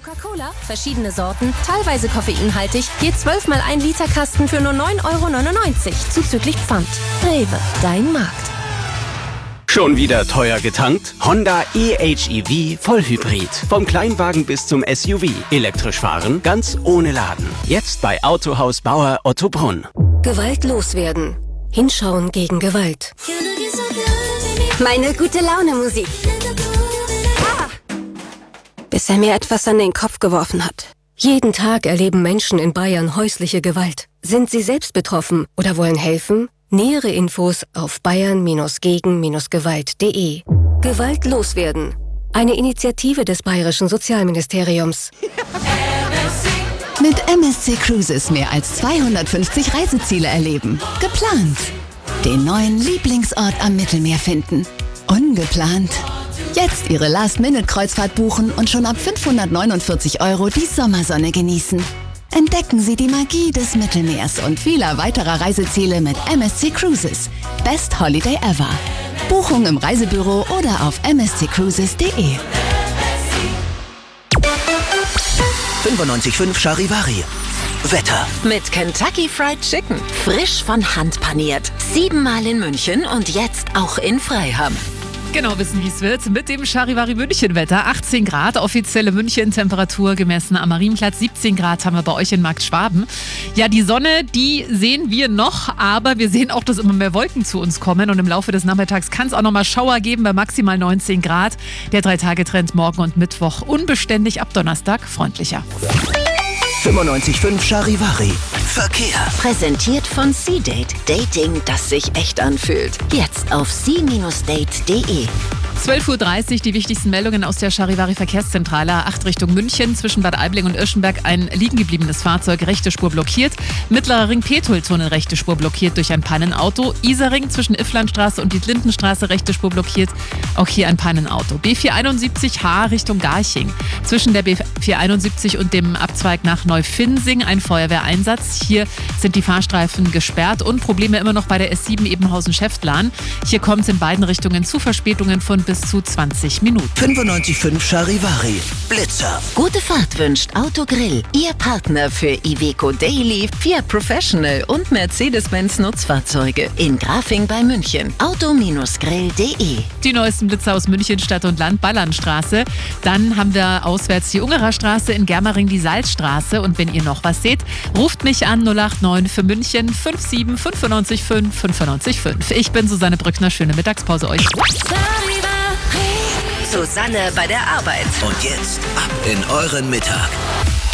Coca-Cola, verschiedene Sorten, teilweise koffeinhaltig, je 12 mal 1 Liter Kasten für nur 9,99 € zuzüglich Pfand. Rewe, dein Markt. Schon wieder teuer getankt? Honda e-HEV Vollhybrid. Vom Kleinwagen bis zum SUV. Elektrisch fahren, ganz ohne Laden. Jetzt bei Autohaus Bauer Ottobrunn. Gewalt loswerden. Hinschauen gegen Gewalt. Meine gute Laune Musik. Bis er mir etwas an den Kopf geworfen hat. Jeden Tag erleben Menschen in Bayern häusliche Gewalt. Sind sie selbst betroffen oder wollen helfen? Nähere Infos auf bayern-gegen-gewalt.de. Gewalt loswerden. Eine Initiative des Bayerischen Sozialministeriums. Mit MSC Cruises mehr als 250 Reiseziele erleben. Geplant. Den neuen Lieblingsort am Mittelmeer finden. Ungeplant. Jetzt Ihre Last-Minute-Kreuzfahrt buchen und schon ab 549 € die Sommersonne genießen. Entdecken Sie die Magie des Mittelmeers und vieler weiterer Reiseziele mit MSC Cruises. Best Holiday ever. Buchung im Reisebüro oder auf msccruises.de. 95.5 Charivari. Wetter. Mit Kentucky Fried Chicken. Frisch von Hand paniert. 7-mal in München und jetzt auch in Freiham. Genau wissen, wie es wird. Mit dem Charivari München-Wetter. 18 Grad, offizielle München-Temperatur gemessen am Marienplatz. 17 Grad haben wir bei euch in Markt Schwaben. Ja, die Sonne, die sehen wir noch, aber wir sehen auch, dass immer mehr Wolken zu uns kommen. Und im Laufe des Nachmittags kann es auch nochmal Schauer geben bei maximal 19 Grad. Der 3-Tage-Trend morgen und Mittwoch unbeständig, ab Donnerstag freundlicher. 95.5 Charivari. Verkehr. Präsentiert von C-Date. Dating, das sich echt anfühlt. Jetzt auf c-date.de. 12:30 Uhr, die wichtigsten Meldungen aus der Charivari Verkehrszentrale. A8 Richtung München, zwischen Bad Aibling und Irschenberg ein liegengebliebenes Fahrzeug, rechte Spur blockiert. Mittlerer Ring Petroltunnel, rechte Spur blockiert durch ein Pannenauto. Isarring zwischen Ifflandstraße und die Lindenstraße, rechte Spur blockiert. Auch hier ein Pannenauto. B471H Richtung Garching. Zwischen der B471 und dem Abzweig nach Neufinnsing ein Feuerwehreinsatz. Hier sind die Fahrstreifen gesperrt und Probleme immer noch bei der S7 Ebenhausen-Schäftlarn. Hier kommt es in beiden Richtungen zu Verspätungen von bis zu 20 Minuten. 95.5 Charivari. Blitzer. Gute Fahrt wünscht Autogrill. Ihr Partner für Iveco Daily, Fiat Professional und Mercedes-Benz Nutzfahrzeuge. In Grafing bei München. Auto-grill.de. Die neuesten Blitzer aus München, Stadt und Land, Ballandstraße. Dann haben wir auswärts die Ungererstraße, in Germering die Salzstraße. Und wenn ihr noch was seht, ruft mich an 089 für München 57 95 5 95 5. Ich bin Susanne Brückner. Schöne Mittagspause euch. Susanne bei der Arbeit. Und jetzt ab in euren Mittag.